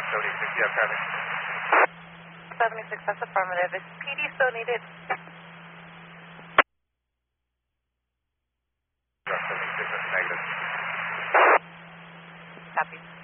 76, yeah, copy. 76, that's affirmative. Is PD still needed? 76, that's negative. Copy.